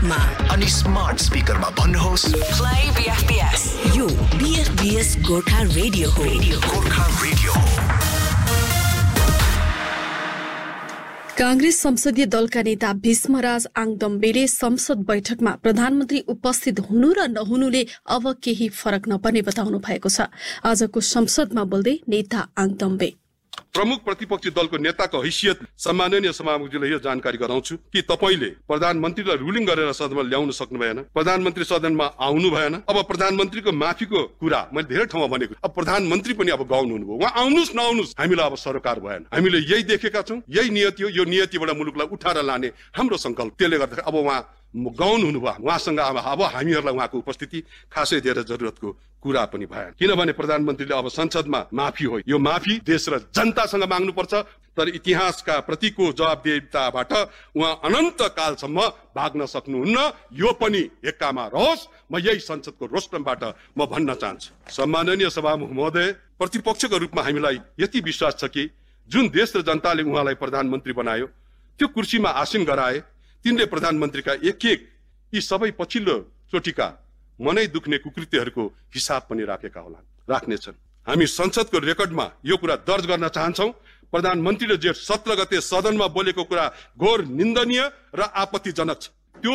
मा अनि स्मार्ट स्पिकरमा भन्नुहोस् प्ले बीएफबीएस। यो बीएफबीएस गोर्खा रेडियो हो। गोर्खा रेडियो हो। कांग्रेस संसदीय दलका नेता भीष्मराज आङदम्बेले संसद बैठकमा प्रधानमन्त्री उपस्थित हुनु र नहुनुले अब केही फरक नपर्ने बताउनु भएको छ। आजको संसदमा बोल्दै नेता आङदम्बे प्रमुख प्रतिपक्षी दलको नेताको हैसियत सम्माननीय सभामुखजीलाई यो जानकारी गराउँछु कि तपाईले प्रधानमन्त्रीलाई रुलिङ गरेर सदनमा ल्याउन सक्नु भएन, प्रधानमन्त्री सदनमा आउनु भएन। अब प्रधानमन्त्रीको माफीको कुरा मैले धेरै ठाउँमा भनेको, अब प्रधानमन्त्री पनि अब गाउनु हुनुभयो, उहाँ आउनुस् नआउनुस् हामीलाई अब सरकार भएन। हामीले यही देखेका छौं, यही नियति हो। यो नियतिबाट मुलुकलाई उठाएर लाने हाम्रो संकल्प। त्यसले गर्दा अब उहाँ गाउनु हुनुभयो, उहाँसँग अब हामीहरूलाई उहाँको उपस्थिति खासै धेरै जरुरतको कुरा पनि भएन। किनभने प्रधानमन्त्रीले अब संसदमा माफी हो, यो माफी देश र जनतासँग माग्नु पर्छ। तर इतिहासका प्रतिको जवाबदेहिताबाट उहाँ अनन्त कालसम्म भाग्न सक्नुहुन्न। यो पनि एक्कामा रहोस्। म यही संसदको रोस्टमबाट म भन्न चाहन्छु, सम्माननीय सभामुख महोदय, प्रतिपक्षको रूपमा हामीलाई यति विश्वास छ कि जुन देश र जनताले उहाँलाई प्रधानमन्त्री बनायो, त्यो कुर्सीमा आसीन गराए, तिनले प्रधानमन्त्रीका एक एक यी सबै पछिल्लो चोटिका मनै दुख्ने कुकृत्यहरूको हिसाब पनि राख्नेछन्। हामी संसदको रेकर्डमा यो कुरा दर्ज गर्न चाहन्छौं। प्रधानमन्त्रीले जेठ 17 गते सदनमा बोलेको कुरा घोर निन्दनीय र आपत्तिजनक छ। त्यो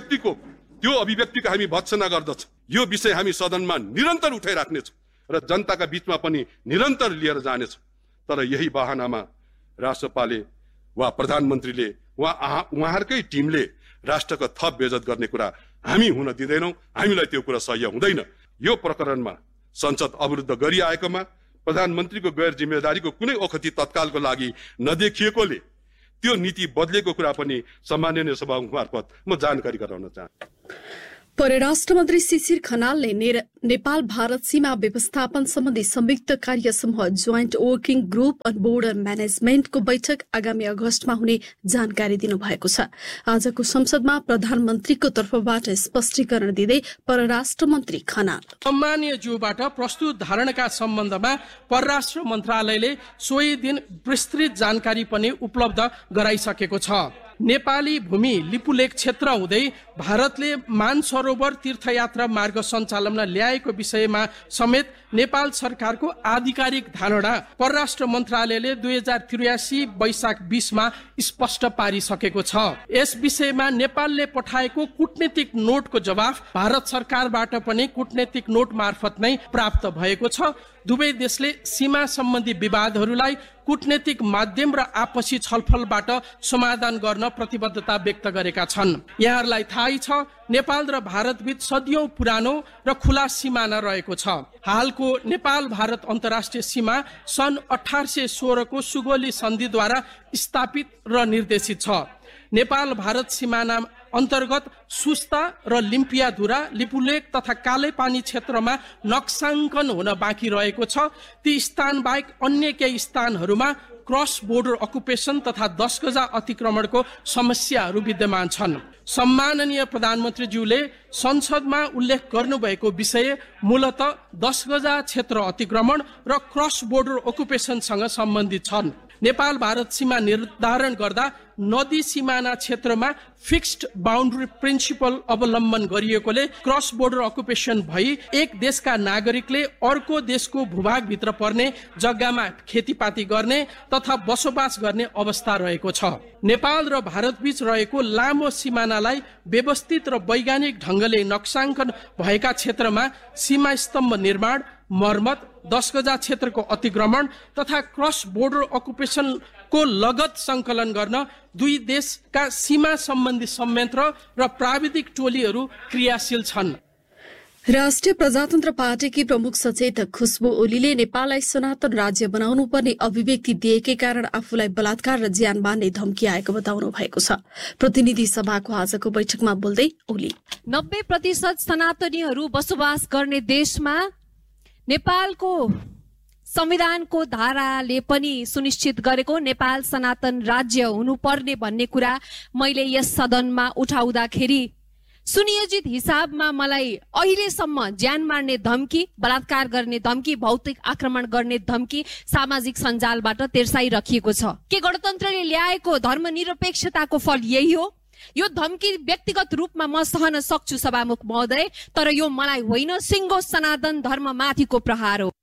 अभिव्यक्तिको हामी भत्सना गर्दछौं। यो विषय हामी सदनमा निरन्तर उठाइराख्नेछौं र जनताका बीचमा पनि निरन्तर लिएर जानेछौं। तर यही बहानामा राष्ट्रपाले वा प्रधानमन्त्रीले उहाँहरूकै टिमले राष्ट्रको थप बेइज्जत गर्ने कुरा हामी हुन दिँदैनौं। हामीलाई त्यो कुरा सह्य हुँदैन। यो प्रकरणमा संसद अवरुद्ध गरिआएकोमा प्रधानमन्त्रीको गैर जिम्मेदारीको कुनै ओखती तत्कालको लागि नदेखिएकोले त्यो नीति बदलेको कुरा पनि सम्माननीय सभामुख मार्फत म जानकारी गराउन चाहन्छु। परराष्ट्र मन्त्री शिशिर खनालले नेपाल भारत सीमा व्यवस्थापन सम्बन्धी संयुक्त कार्य समूह joint working group on border म्यानेजमेन्टको बैठक आगामी अगस्तमा हुने जानकारी दिनुभएको छ। आजको संसदमा प्रधानमन्त्रीको तर्फबाट स्पष्टीकरण दिँदै परराष्ट्र मन्त्री खनाल सम्मानीय ज्यूबाट प्रस्तुत धारणाका सम्बन्धमा परराष्ट्र मन्त्रालयले सोही दिन विस्तृत जानकारी पनि उपलब्ध गराइसकेको छ। नेपाली भूमि लिपुलेक क्षेत्र हुँदै भारतले मानसरोवर तीर्थयात्रा मार्ग सञ्चालनमा ल्याएको विषयमा समेत नेपाल सरकारको आधिकारिक धारणा परराष्ट्र मन्त्रालयले 2083 वैशाख 20 मा स्पष्ट पारिसकेको छ। यस विषयमा नेपालले पठाएको कूटनीतिक नोटको जवाफ भारत सरकारबाट पनि कूटनीतिक नोट मार्फत नै प्राप्त भएको छ। दुवै देशले सीमा सम्बन्धी विवादहरूलाई कूटनीतिक माध्यम र आपसी छलफलबाट समाधान गर्न प्रतिबद्धता व्यक्त गरेका छन्। यहाँहरूलाई थाहै छ, नेपाल र भारतबीच सदियौं पुरानो र खुला सिमाना रहेको छ। हालको नेपाल भारत अन्तर्राष्ट्रिय सीमा सन् 1816 को सुगोली सन्धिद्वारा स्थापित र निर्देशित छ। नेपाल भारत सिमाना अन्तर्गत सुस्ता र लिम्पियाधुरा, लिपुलेक तथा कालेपानी क्षेत्रमा नक्साङ्कन हुन बाँकी रहेको छ। ती स्थान बाहेक अन्य केही स्थानहरूमा क्रस बोर्डर अकुपेसन तथा 10 गजा अतिक्रमणको समस्याहरू विद्यमान छन्। सम्माननीय प्रधानमन्त्रीज्यूले संसदमा उल्लेख गर्नुभएको विषय मूलतः 10 गजा क्षेत्र अतिक्रमण र क्रस बोर्डर अकुपेसनसँग सम्बन्धित छन्। नेपाल भारत सीमा निर्धारण गर्दा नदी सिमाना क्षेत्रमा फिक्स्ड बाउन्ड्री प्रिन्सिपल अवलम्बन गरिएकोले क्रस बोर्डर अकुपेसन भई एक देशका नागरिकले अर्को देशको भूभागभित्र पर्ने जग्गामा खेतीपाती गर्ने तथा बसोबास गर्ने अवस्था रहेको छ। नेपाल र भारतबीच रहेको लामो सिमानालाई व्यवस्थित र वैज्ञानिक ढंगले नक्साङ्कन भएका क्षेत्रमा सीमा स्तम्भ निर्माण, मर्मत, 10 गजा क्षेत्रको अतिक्रमण तथा क्रस बोर्डर अकुपेसनको लगत संकलन गर्न दुई देशका सीमा सम्बन्धी संयन्त्र र प्राविधिक टोलीहरू क्रियाशील छन्। राष्ट्रिय प्रजातन्त्र पार्टीकी प्रमुख सचेतक खुशबु ओलीले नेपाललाई सनातन राज्य बनाउनु पर्ने अभिव्यक्ति दिएकै कारण आफूलाई बलात्कार र ज्यान मार्ने धम्की आएको बताउनु भएको छ। प्रतिनिधि सभाको आजको बैठकमा बोल्दै ओली 90% सनातनीहरू बसोबास गर्ने देशमा नेपालको संविधानको धाराले पनि सुनिश्चित गरेको नेपाल सनातन राज्य हुनुपर्ने भन्ने कुरा मैले यस सदनमा उठाउँदाखेरि सुनियोजित हिसाबमा मलाई अहिलेसम्म ज्यान मार्ने धम्की, बलात्कार गर्ने धम्की, भौतिक आक्रमण गर्ने धम्की सामाजिक सञ्जालबाट तेर्साइराखिएको छ। के गणतन्त्रले ल्याएको धर्मनिरपेक्षताको फल यही हो? यो धम्की व्यक्तिगत रूपमा म सहन सक्छु सभामुख महोदय, तर यो मलाई होइन, सिङ्गो सनातन धर्ममाथिको प्रहार हो।